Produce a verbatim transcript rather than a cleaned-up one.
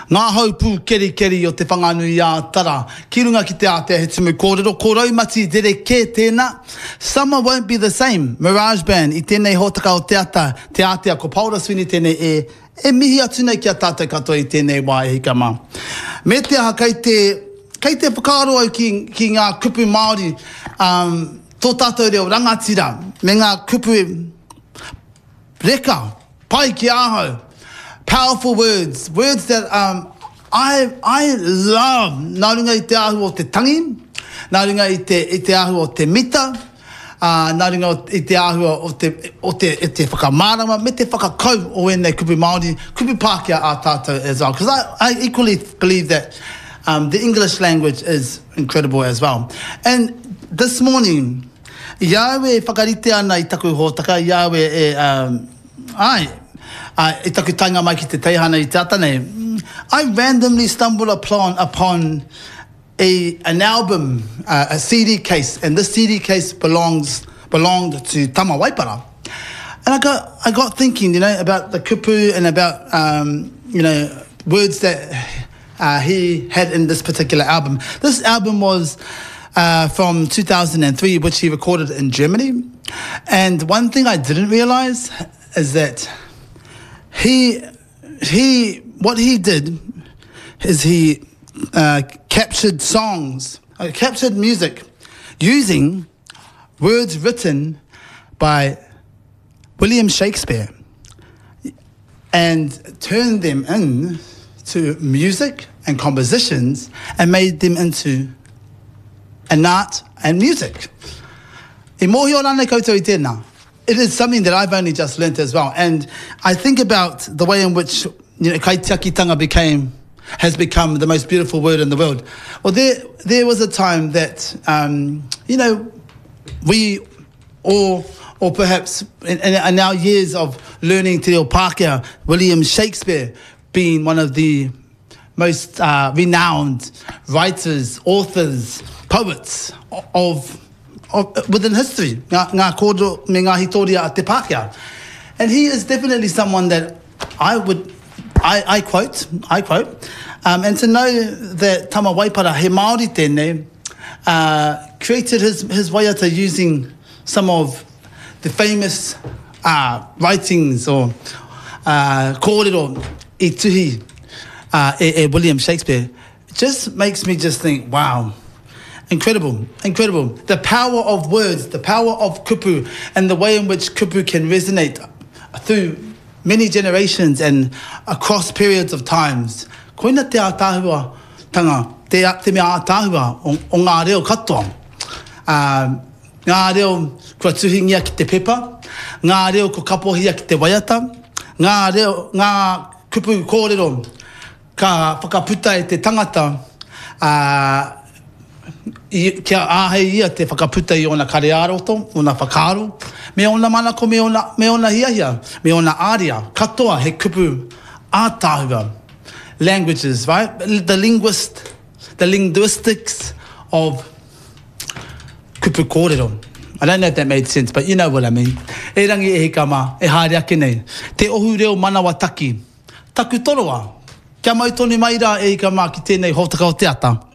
Ngā haupu keri keri o te whanganui a tara. Ki runga ki te Aotea he tumu kōrero. Ko raumati dere ke tēnā. Summer won't be the same. Mirage Band i tēnei hōtaka o te ata. Te Aotea ko Paula Sweeney tēnei e. E mihi atu nei ki a tātou katoa i tēnei wā e hika mā. Me te aha kei te, kei te whakaaro au ki, ki ngā kupu Māori. Um, tō tātou reo rangatira. Me ngā kupu reka. Pai ki ahau. Powerful words, words that um, I I love. Nā runga i te ahu o te tangi, nā runga i te, i te ahu o te mita, uh, nā runga i te ahu o te, o te, i te whakamārama, me te whakakau o ēnei kupu Māori, kupu Pākehā a tātou as well. Because I, I equally believe that um, the English language is incredible as well. And this morning, Yahweh whakarite ana i taku hōtaka, Yahweh e, um, ai, Uh, I taku tainga mai ki te teihana i te atanei. I randomly stumbled upon upon a an album, uh, a C D case, and this C D case belongs belonged to Tama Waipara. And I got I got thinking, you know, about the kupu and about um, you know, words that uh, he had in this particular album. This album was uh, from two thousand three, which he recorded in Germany. And one thing I didn't realize is that He, he, what he did is he uh, captured songs, uh, captured music using words written by William Shakespeare and turned them into music and compositions and made them into an art and music. E mohi o rānei koutou i tēnā. It is something that I've only just learnt as well. And I think about the way in which, you know, kaitiakitanga became, has become the most beautiful word in the world. Well, there there was a time that, um, you know, we, or or perhaps in, in our years of learning Te Reo Pākehā, William Shakespeare being one of the most uh, renowned writers, authors, poets of Of, within history, ngā, ngā kōrero me ngā hitoria a te Pākehā. And he is definitely someone that I would, I, I quote, I quote, um, and to know that Tama Waipara, he Māori tēnei, uh, created his, his waiata using some of the famous uh, writings or uh, kōrero i tuhi uh, e, e William Shakespeare, just makes me just think, wow, incredible, incredible. The power of words, the power of kupu, and the way in which kupu can resonate through many generations and across periods of times. Koina te ātāhua tanga, te, te mea ātāhua o, o ngā reo katoa. Uh, ngā reo kua tuhingia ki te pepa, ngā reo ko kapohia ki te waiata, ngā reo, ngā kupu kōrero ka whakaputa e te tangata, uh, I, kia āhei ia te whakaputa i ona karearoto, ona whakaaro, me ona manako, me ona, me ona hiahia, me ona āria, katoa he kupu ātāhua. Languages, right? The linguist, the linguistics of kupu kōrero. I don't know if that made sense, but you know what I mean. E rangi e hika mā, e haere ake nei. Te ohu reo manawa taki. Taku toroa. Kia mai tonu mai rā e hika mā ki tēnei hōtaka o te ata.